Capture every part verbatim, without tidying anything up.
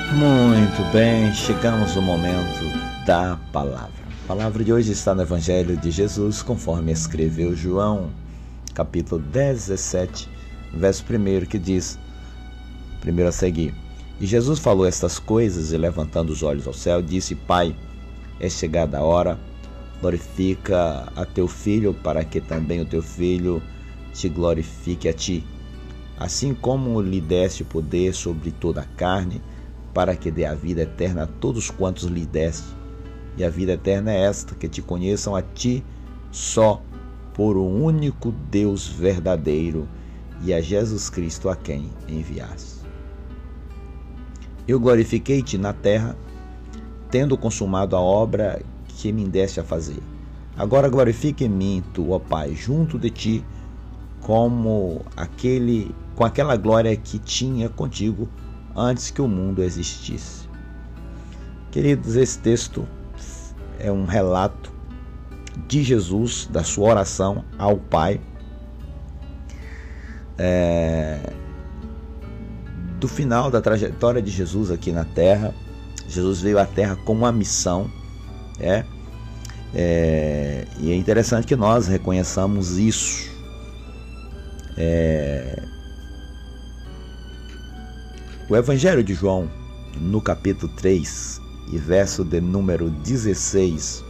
Muito bem, chegamos no momento da palavra. A palavra de hoje está no Evangelho de Jesus, conforme escreveu João, capítulo dezessete, verso primeiro, que diz, primeiro a seguir: E Jesus falou estas coisas e, levantando os olhos ao céu, disse: Pai, é chegada a hora, glorifica a teu Filho, para que também o teu Filho te glorifique a ti, assim como lhe deste poder sobre toda a carne, para que dê a vida eterna a todos quantos lhe deste. E a vida eterna é esta, que te conheçam a ti só, por o único Deus verdadeiro, e a Jesus Cristo a quem enviaste. Eu glorifiquei-te na terra, tendo consumado a obra que me deste a fazer. Agora glorifica em mim, tu, ó Pai, junto de ti, como aquele, com aquela glória que tinha contigo antes que o mundo existisse. Queridos, esse texto é um relato de Jesus, da sua oração ao Pai, é, do final da trajetória de Jesus aqui na Terra. Jesus veio à Terra com uma missão, é, é, e é interessante que nós reconheçamos isso. É, O Evangelho de João, no capítulo três, e verso de número dezesseis,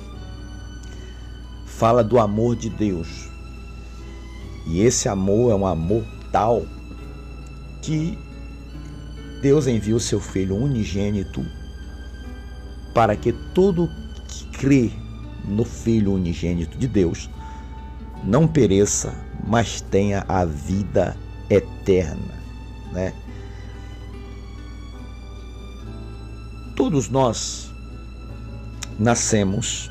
fala do amor de Deus. E esse amor é um amor tal que Deus enviou seu Filho unigênito para que todo que crê no Filho unigênito de Deus não pereça, mas tenha a vida eterna, né? Todos nós nascemos,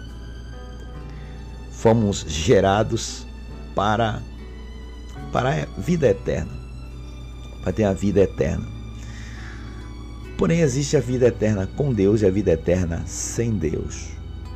fomos gerados para, para a vida eterna, para ter a vida eterna. Porém, existe a vida eterna com Deus e a vida eterna sem Deus.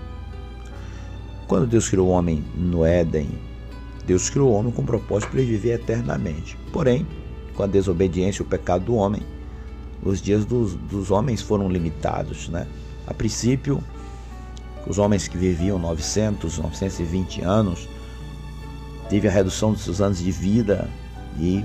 Quando Deus criou o homem no Éden, Deus criou o homem com o propósito para ele viver eternamente. Porém, com a desobediência e o pecado do homem, os dias dos, dos homens foram limitados, né? A princípio, os homens que viviam novecentos, novecentos e vinte anos, teve a redução dos seus anos de vida e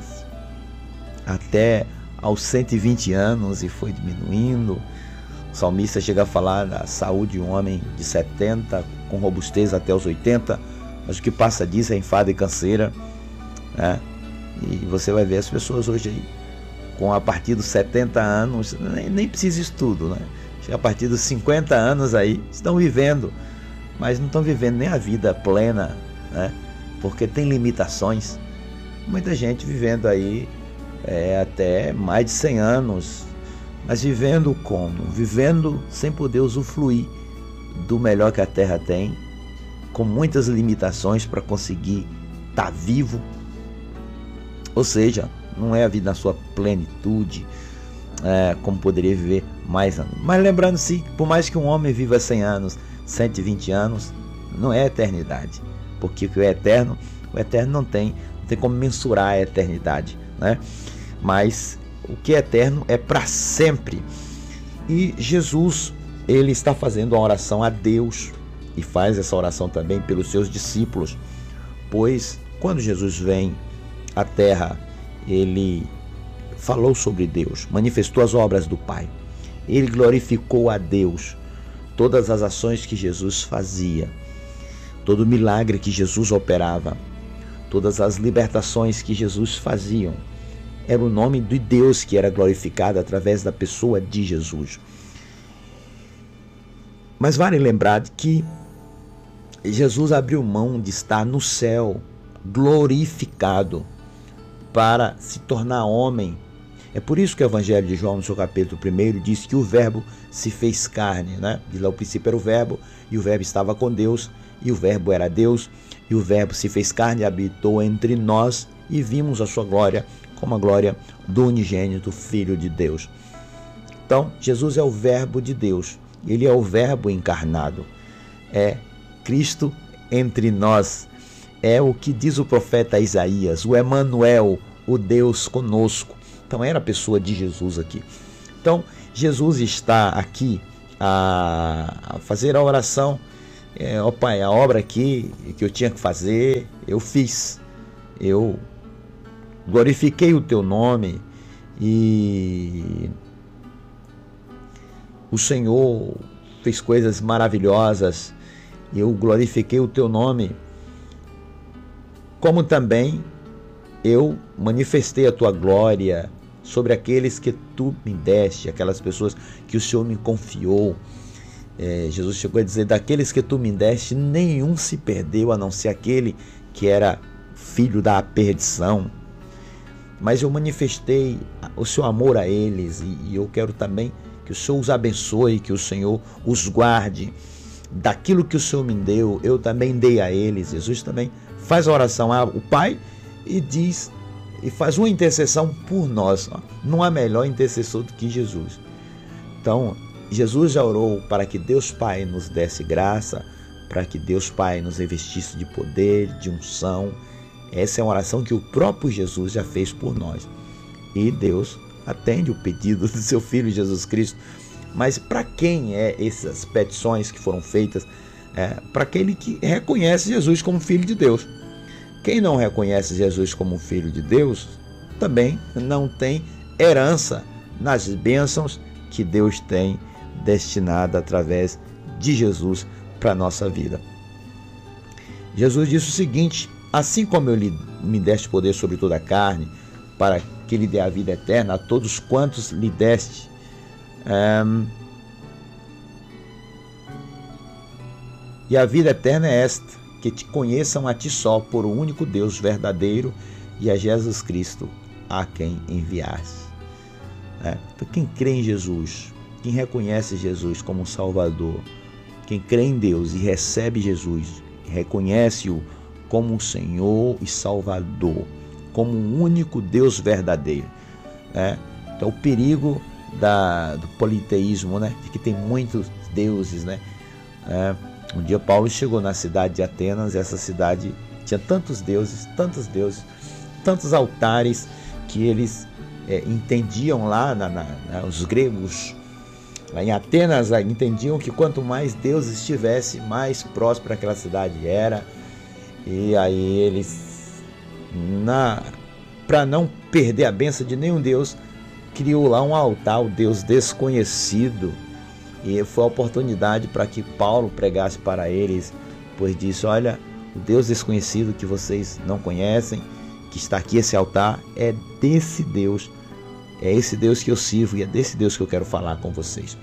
até aos cento e vinte anos, e foi diminuindo. O salmista chega a falar da saúde de um homem de setenta, com robustez até os oitenta, mas o que passa disso é enfado e canseira, né? E você vai ver as pessoas hoje aí, com a partir dos setenta anos, nem, nem precisa estudo, né? A partir dos cinquenta anos aí, estão vivendo, mas não estão vivendo nem a vida plena, né? Porque tem limitações. Muita gente vivendo aí é, até mais de cem anos, mas vivendo como? Vivendo sem poder usufruir do melhor que a Terra tem, com muitas limitações para conseguir estar vivo. Ou seja, não é a vida na sua plenitude, é, como poderia viver mais anos. Mas lembrando-se, por mais que um homem viva cem anos, cento e vinte anos, não é eternidade. Porque o que é eterno, o eterno não tem, não tem como mensurar a eternidade, né? Mas o que é eterno é para sempre. E Jesus, ele está fazendo uma oração a Deus, e faz essa oração também pelos seus discípulos, pois quando Jesus vem à Terra, ele falou sobre Deus, manifestou as obras do Pai, ele glorificou a Deus. Todas as ações que Jesus fazia, todo o milagre que Jesus operava, todas as libertações que Jesus fazia, era o nome de Deus que era glorificado através da pessoa de Jesus. Mas vale lembrar que Jesus abriu mão de estar no céu glorificado para se tornar homem. É por isso que o Evangelho de João, no seu capítulo primeiro, diz que o verbo se fez carne, né? De lá o princípio era o verbo, e o verbo estava com Deus, e o verbo era Deus, e o verbo se fez carne e habitou entre nós, e vimos a sua glória como a glória do unigênito Filho de Deus. Então, Jesus é o verbo de Deus, ele é o verbo encarnado, é Cristo entre nós. É o que diz o profeta Isaías, o Emanuel, o Deus conosco. Então era a pessoa de Jesus aqui. Então, Jesus está aqui a, a fazer a oração. É, ó Pai, a obra aqui que eu tinha que fazer, eu fiz. Eu glorifiquei o teu nome e o Senhor fez coisas maravilhosas. Eu glorifiquei o teu nome, como também eu manifestei a tua glória sobre aqueles que tu me deste, aquelas pessoas que o Senhor me confiou. É, Jesus chegou a dizer: daqueles que tu me deste, nenhum se perdeu, a não ser aquele que era filho da perdição. Mas eu manifestei o seu amor a eles, e, e eu quero também que o Senhor os abençoe, que o Senhor os guarde. Daquilo que o Senhor me deu, eu também dei a eles. Jesus também faz a oração ao Pai e diz, e faz uma intercessão por nós. Não há melhor intercessor do que Jesus. Então, Jesus já orou para que Deus Pai nos desse graça, para que Deus Pai nos revestisse de poder, de unção. Essa é uma oração que o próprio Jesus já fez por nós. E Deus atende o pedido do seu Filho Jesus Cristo. Mas para quem é essas petições que foram feitas? É, para aquele que reconhece Jesus como Filho de Deus. Quem não reconhece Jesus como Filho de Deus, também não tem herança nas bênçãos que Deus tem destinada através de Jesus para a nossa vida. Jesus disse o seguinte: assim como eu lhe, me deste poder sobre toda a carne, para que lhe dê a vida eterna a todos quantos lhe deste. Um, e a vida eterna é esta, que te conheçam a ti só, por o único Deus verdadeiro, e a Jesus Cristo, a quem enviaste. É, então, quem crê em Jesus, quem reconhece Jesus como Salvador, quem crê em Deus e recebe Jesus, reconhece-o como Senhor e Salvador, como o único Deus verdadeiro. É, então, o perigo da, do politeísmo, né, de que tem muitos deuses, né? É, um dia Paulo chegou na cidade de Atenas, e essa cidade tinha tantos deuses, tantos deuses, tantos altares, que eles é, entendiam lá, na, na, na, os gregos, lá em Atenas, entendiam que quanto mais deuses estivesse, mais próspera aquela cidade era. E aí eles, para não perder a bênção de nenhum deus, criou lá um altar, o Deus desconhecido. E foi a oportunidade para que Paulo pregasse para eles, pois disse: olha, o Deus desconhecido que vocês não conhecem, que está aqui, esse altar, é desse Deus, é esse Deus que eu sirvo, e é desse Deus que eu quero falar com vocês.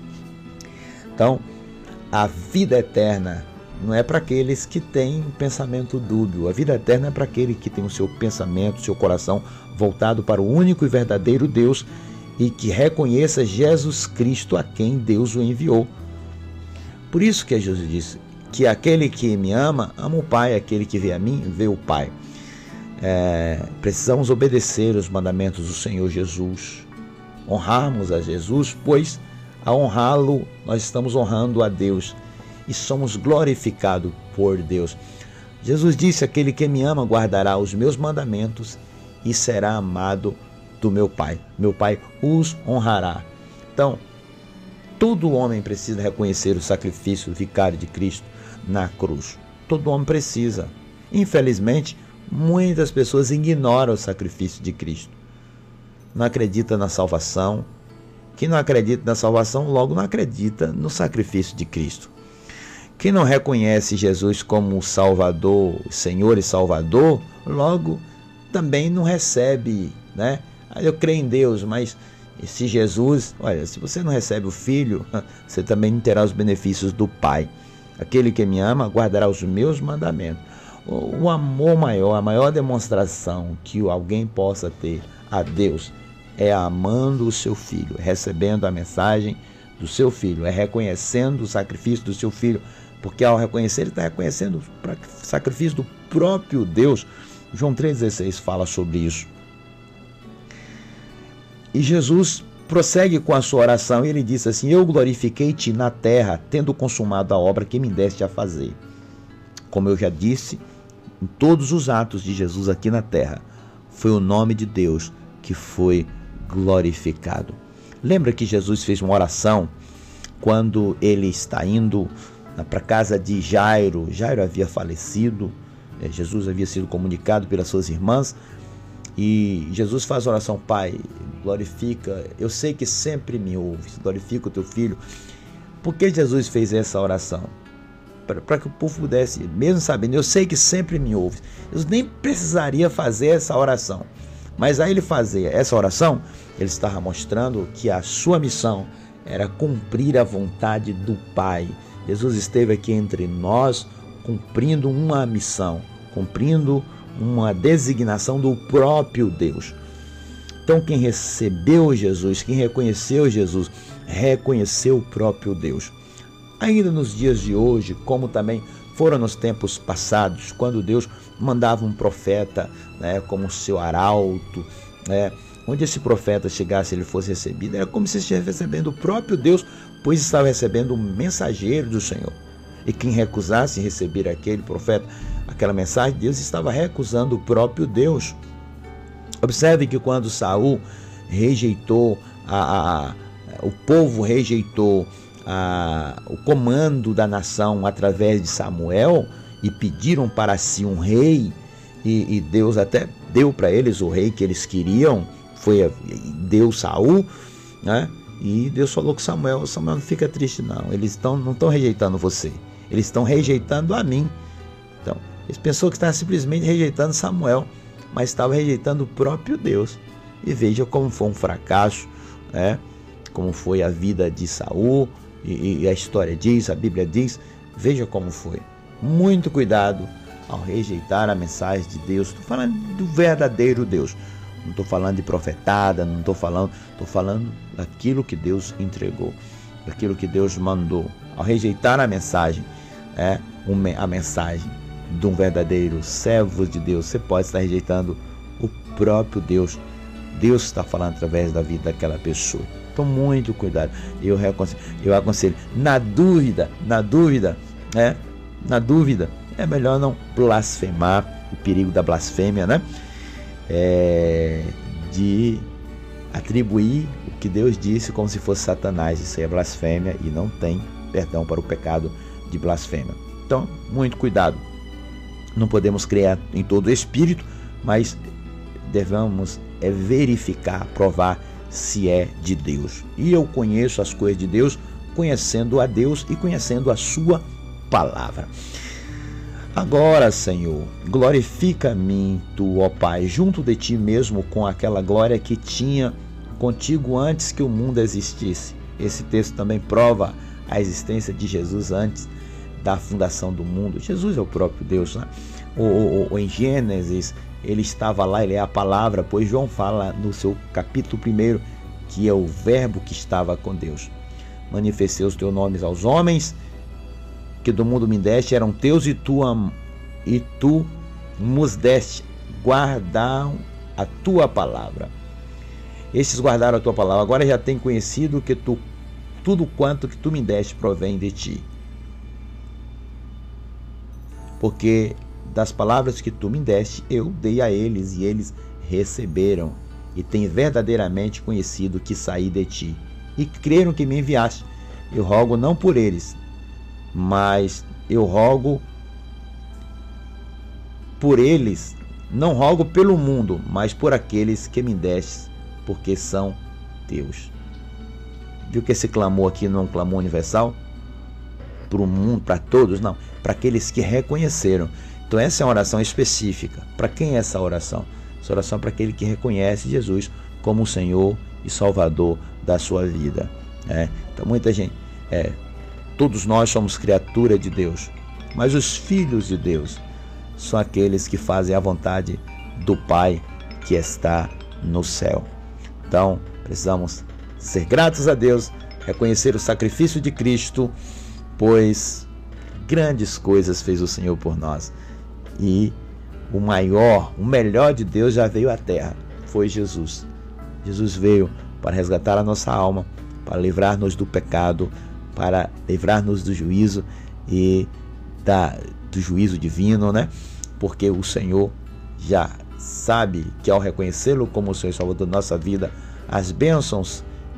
Então, a vida eterna não é para aqueles que têm pensamento dúbio. A vida eterna é para aquele que tem o seu pensamento, o seu coração voltado para o único e verdadeiro Deus, e que reconheça Jesus Cristo, a quem Deus o enviou. Por isso que Jesus disse que aquele que me ama, ama o Pai, aquele que vê a mim, vê o Pai. É, precisamos obedecer os mandamentos do Senhor Jesus, honrarmos a Jesus, pois a honrá-lo nós estamos honrando a Deus e somos glorificados por Deus. Jesus disse: aquele que me ama guardará os meus mandamentos e será amado do meu Pai. Meu Pai os honrará. Então, todo homem precisa reconhecer o sacrifício do vicário de Cristo na cruz. Todo homem precisa. Infelizmente, muitas pessoas ignoram o sacrifício de Cristo. Não acreditam na salvação. Quem não acredita na salvação, logo não acredita no sacrifício de Cristo. Quem não reconhece Jesus como Salvador, Senhor e Salvador, logo também não recebe, né? Eu creio em Deus, mas se Jesus, olha, se você não recebe o Filho, você também não terá os benefícios do Pai. Aquele que me ama guardará os meus mandamentos. O amor maior, a maior demonstração que alguém possa ter a Deus é amando o seu Filho, recebendo a mensagem do seu Filho, é reconhecendo o sacrifício do seu Filho, porque ao reconhecer, ele está reconhecendo o sacrifício do próprio Deus. João três dezesseis fala sobre isso. E Jesus prossegue com a sua oração, e ele diz assim: eu glorifiquei-te na terra, tendo consumado a obra que me deste a fazer. Como eu já disse, em todos os atos de Jesus aqui na terra, foi o nome de Deus que foi glorificado. Lembra que Jesus fez uma oração quando ele está indo para a casa de Jairo? Jairo havia falecido, Jesus havia sido comunicado pelas suas irmãs, e Jesus faz a oração: Pai, glorifica, eu sei que sempre me ouves, glorifica o teu filho. Por que Jesus fez essa oração? Para que o povo pudesse, mesmo sabendo, eu sei que sempre me ouve, eu nem precisaria fazer essa oração, mas aí ele fazia essa oração, ele estava mostrando que a sua missão era cumprir a vontade do Pai. Jesus esteve aqui entre nós cumprindo uma missão, cumprindo uma designação do próprio Deus. Então quem recebeu Jesus, quem reconheceu Jesus, reconheceu o próprio Deus. Ainda nos dias de hoje, como também foram nos tempos passados, quando Deus mandava um profeta, né, como seu arauto, né, onde esse profeta chegasse, ele fosse recebido, era como se estivesse recebendo o próprio Deus, pois estava recebendo um mensageiro do Senhor. E quem recusasse receber aquele profeta, aquela mensagem, Deus estava recusando o próprio Deus. Observe que quando Saul rejeitou, a, a, a, o povo rejeitou a, o comando da nação através de Samuel e pediram para si um rei, e, e Deus até deu para eles o rei que eles queriam, foi, deu Saul, né? E Deus falou com Samuel: Samuel, não fica triste não, eles tão, não estão rejeitando você, eles estão rejeitando a mim. Então, eles pensou que estava simplesmente rejeitando Samuel, mas estava rejeitando o próprio Deus. E veja como foi um fracasso, né? Como foi a vida de Saul, e, e a história diz, a Bíblia diz, veja como foi. Muito cuidado ao rejeitar a mensagem de Deus. Estou falando do verdadeiro Deus, não estou falando de profetada, não estou falando, estou falando daquilo que Deus entregou, daquilo que Deus mandou. Ao rejeitar a mensagem, é, a mensagem de um verdadeiro servo de Deus, você pode estar rejeitando o próprio Deus. Deus está falando através da vida daquela pessoa. Então, muito cuidado. Eu aconselho, eu aconselho, na dúvida, na dúvida, né? Na dúvida, é melhor não blasfemar, o perigo da blasfêmia, né? É, de atribuir o que Deus disse como se fosse Satanás. Isso aí é blasfêmia e não tem perdão para o pecado de blasfêmia. Então, muito cuidado. Não podemos crer em todo espírito, mas devemos é verificar, provar se é de Deus. E eu conheço as coisas de Deus conhecendo a Deus e conhecendo a sua palavra. Agora, Senhor, glorifica-me tu, ó Pai, junto de ti mesmo, com aquela glória que tinha contigo antes que o mundo existisse. Esse texto também prova a existência de Jesus antes da fundação do mundo. Jesus é o próprio Deus, né? O, o, o, em Gênesis, ele estava lá, ele é a palavra, pois João fala no seu capítulo primeiro que é o verbo que estava com Deus. Manifestei os teus nomes aos homens, que do mundo me deste, eram teus, e tu, e tu nos deste, guardaram a tua palavra. Estes guardaram a tua palavra, agora já tem conhecido que tu, tudo quanto que tu me deste provém de ti. Porque das palavras que tu me deste, eu dei a eles, e eles receberam, e têm verdadeiramente conhecido que saí de ti, e creram que me enviaste. Eu rogo não por eles, mas eu rogo por eles, não rogo pelo mundo, mas por aqueles que me deste, porque são teus. Viu que esse clamor aqui não é um clamor universal? Para o mundo, para todos, não. Para aqueles que reconheceram. Então essa é uma oração específica. Para quem é essa oração? Essa oração é para aquele que reconhece Jesus como o Senhor e Salvador da sua vida. É. Então muita gente... É, todos nós somos criatura de Deus, mas os filhos de Deus são aqueles que fazem a vontade do Pai que está no céu. Então, precisamos ser gratos a Deus, reconhecer o sacrifício de Cristo, pois grandes coisas fez o Senhor por nós. E o maior, o melhor de Deus já veio à terra, foi Jesus. Jesus veio para resgatar a nossa alma, para livrar-nos do pecado, para livrar-nos do juízo e da, do juízo divino, né? Porque o Senhor já sabe que ao reconhecê-lo como o Senhor e Salvador da nossa vida, as bênçãos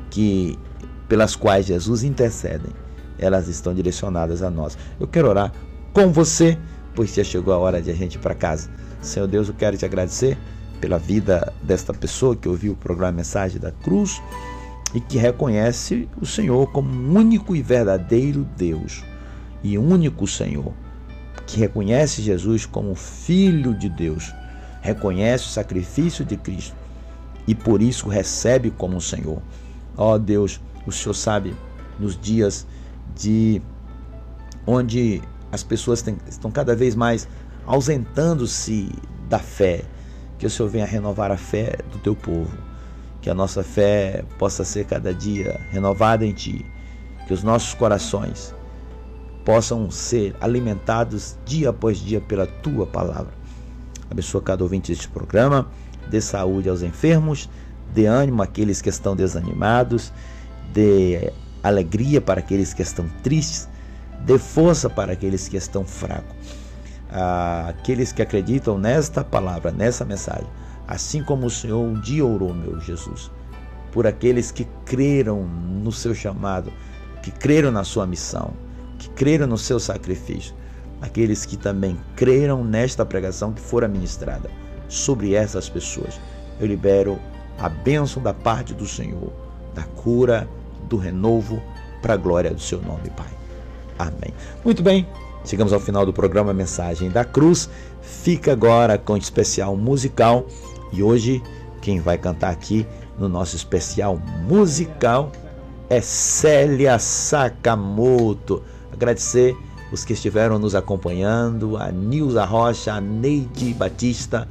que, pelas quais Jesus intercede, elas estão direcionadas a nós. Eu quero orar com você, pois já chegou a hora de a gente ir para casa. Senhor Deus, eu quero te agradecer pela vida desta pessoa que ouviu o programa Mensagem da Cruz e que reconhece o Senhor como único e verdadeiro Deus e único Senhor, que reconhece Jesus como Filho de Deus, reconhece o sacrifício de Cristo e por isso recebe como Senhor. Ó Deus, o Senhor sabe, nos dias de onde as pessoas têm, estão cada vez mais ausentando-se da fé, que o Senhor venha renovar a fé do teu povo, que a nossa fé possa ser cada dia renovada em Ti, que os nossos corações possam ser alimentados dia após dia pela Tua palavra. Abençoa cada ouvinte deste programa, dê saúde aos enfermos, dê ânimo àqueles que estão desanimados, dê alegria para aqueles que estão tristes, dê força para aqueles que estão fracos. Aqueles que acreditam nesta palavra, nessa mensagem, assim como o Senhor um dia orou, meu Jesus, por aqueles que creram no seu chamado, que creram na sua missão, que creram no seu sacrifício, aqueles que também creram nesta pregação que fora ministrada sobre essas pessoas. Eu libero a bênção da parte do Senhor, da cura, do renovo, para a glória do seu nome, Pai. Amém. Muito bem, chegamos ao final do programa Mensagem da Cruz. Fica agora com o especial musical. E hoje, quem vai cantar aqui no nosso especial musical é Célia Sakamoto. Agradecer os que estiveram nos acompanhando, a Nilza Rocha, a Neide Batista,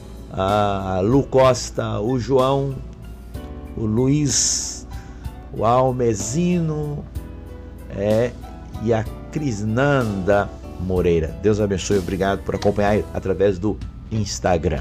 a Lu Costa, o João, o Luiz, o Almezino, é, e a Crisnanda Moreira. Deus abençoe, obrigado por acompanhar através do Instagram.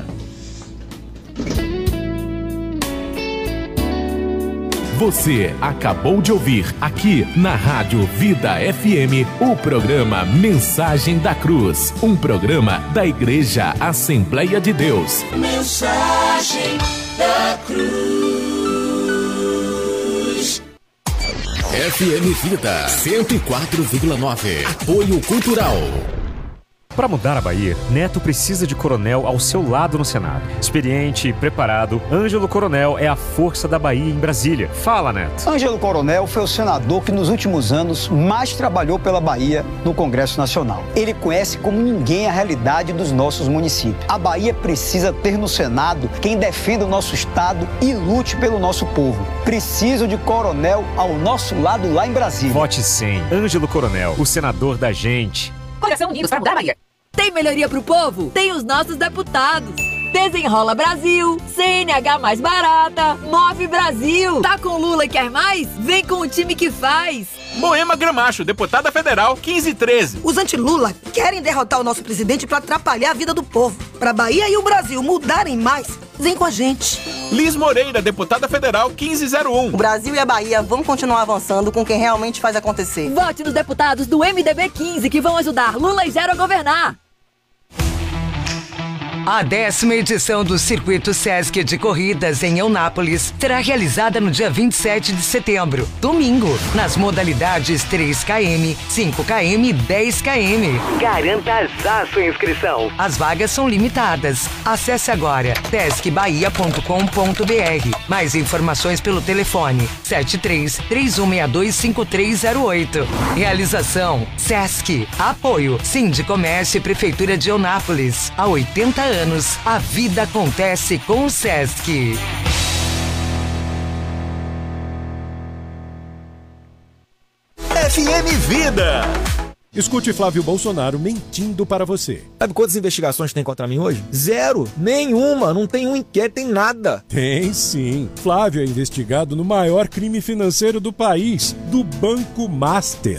Você acabou de ouvir aqui na Rádio Vida F M o programa Mensagem da Cruz, um programa da Igreja Assembleia de Deus. Mensagem da Cruz. F M Vida cento e quatro vírgula nove. Apoio Cultural. Para mudar a Bahia, Neto precisa de coronel ao seu lado no Senado. Experiente e preparado, Ângelo Coronel é a força da Bahia em Brasília. Fala, Neto. Ângelo Coronel foi o senador que nos últimos anos mais trabalhou pela Bahia no Congresso Nacional. Ele conhece como ninguém a realidade dos nossos municípios. A Bahia precisa ter no Senado quem defenda o nosso estado e lute pelo nosso povo. Preciso de coronel ao nosso lado lá em Brasília. Vote cem. Ângelo Coronel, o senador da gente. Coração Unidos para mudar a Bahia. Tem melhoria pro povo? Tem os nossos deputados. Desenrola Brasil, C N H mais barata, Move Brasil. Tá com Lula e quer mais? Vem com o time que faz. Moema Gramacho, deputada federal quinze treze. Os anti-Lula querem derrotar o nosso presidente para atrapalhar a vida do povo. Pra Bahia e o Brasil mudarem mais, vem com a gente. Liz Moreira, deputada federal quinze zero um. O Brasil e a Bahia vão continuar avançando com quem realmente faz acontecer. Vote nos deputados do M D B quinze que vão ajudar Lula e Zero a governar. A décima edição do Circuito Sesc de Corridas em Eunápolis será realizada no dia vinte e sete de setembro, domingo, nas modalidades três quilômetros, cinco quilômetros e dez quilômetros. Garanta já sua inscrição. As vagas são limitadas. Acesse agora sesc bahia ponto com ponto b r. Mais informações pelo telefone sete três, três um seis dois, cinco três zero oito. Realização Sesc. Apoio Sindicomércio e Prefeitura de Eunápolis. Há oitenta anos. anos, a vida acontece com o Sesc. F M Vida. Escute Flávio Bolsonaro mentindo para você. Sabe quantas investigações tem contra mim hoje? Zero. Nenhuma. Não tem um inquérito, tem nada. Tem sim. Flávio é investigado no maior crime financeiro do país, do Banco Master.